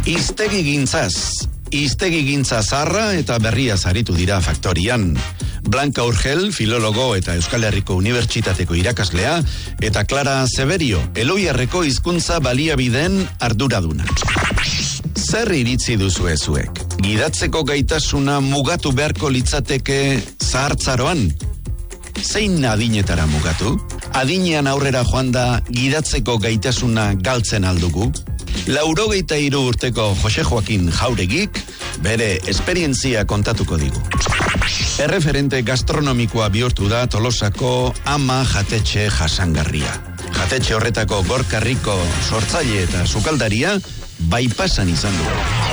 Hiztegigintza zarra eta berria zaritu dira faktorian. Blanca Urgel, filologo eta Euskal Herriko Unibertsitateko irakaslea, eta Clara Severio, Eloiarreko hizkuntza baliabideen arduraduna. Zer iritzi duzu zuek? Gidatzeko gaitasuna mugatu beharko litzateke zahartzaroan? Zein adinetara mugatu? Adinean aurrera joan da gidatzeko gaitasuna galtzen aldugu? 83 urteko Jose Joaquin Jauregik bere esperientzia kontatuko digu. Erreferente gastronomikoa bihurtu da Tolosako ama jatetxe jasangarria. Jatetxe horretako Gorkarriko sortzaile eta sukaldaria baipasan izan du.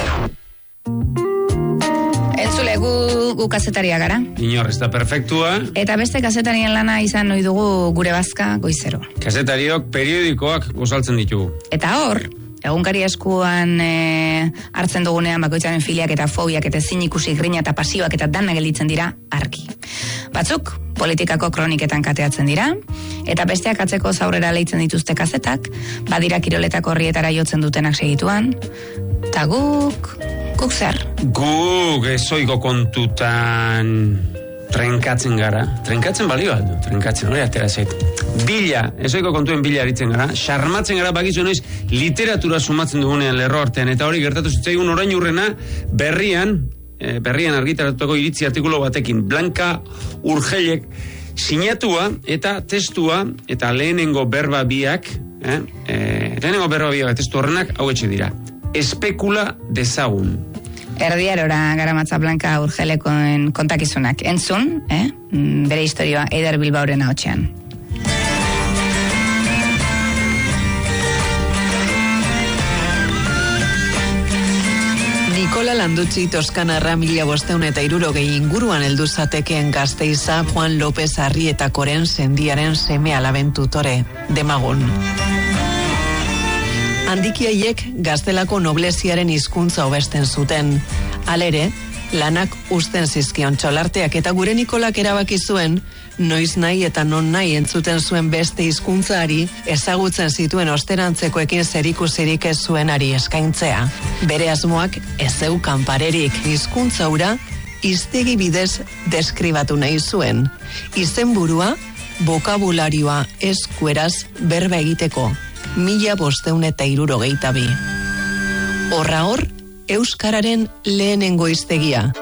Entzule, gu kazetaria gara. Inor, ez da perfektua. Eta beste kazetarien lana izan ohi dugu gure bazka goizero. Kazetariok periodikoak gozaltzen ditugu. Eta hor, egunkari eskuan hartzen dugunean bakoitzaren filiak eta fobiak eta ezin ikusi grina eta pasioak eta dana gelditzen dira argi. Batzuk politikako kroniketan kateatzen dira, eta besteak atzeko zaurrera leitzen dituzte kazetak, badira kiroletako horrietara jotzen dutenak segituan, eta guk zer? Guk ezoiko kontutan trenkatzen gara. Trenkatzen balio aldu, trenkatzen, hori atera zait. Ezoiko kontuen bila aritzen gara, xarmatzen gara bakizu noiz literatura sumatzen dugunean lerro artean, eta hori gertatu zitzaigun orain urrena berrian argitaratuko iritzi artikulo batekin, Blanca Urgelek sinatua eta testua eta lehenengo berba biak, testu horrenak hau etxe dira. Espekula dezagun. Erdiarora garamatza Blanca Urgelekoen kontakizunak. Entzun, bere historioa Eider Bilbaoren ahotsean. Nikola Landutzi Toskanarra 1560 inguruan heldu zatekeen Gasteiza Juan López Arrietakoren sendiaren seme alaben tutore, demagun. Handikiaiek gaztelako nobleziaren hizkuntza hobesten zuten. Halere, lanak uzten zizkion txolarteak eta gure Nikolak erabaki zuen, noiz nahi eta non nahi entzuten zuen beste hizkuntzari ezagutzen zituen osterantzekoekin zerikusirik ez zuenari eskaintzea. Bere asmoak ez zeukan parerik, hizkuntza hura hiztegi bidez deskribatu nahi zuen. Izenburua, bokabularioa eskueraz berba egiteko. 1562. Horra hor, euskararen lehenengo hiztegia.